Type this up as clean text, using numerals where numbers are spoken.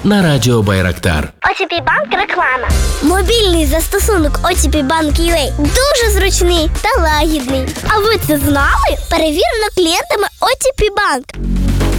на радіо Байрактар. OTP Bank реклама. Мобільний застосунок OTP Bank UA дуже зручний та лагідний. А ви це знали? Перевірено клієнтами OTP Bank.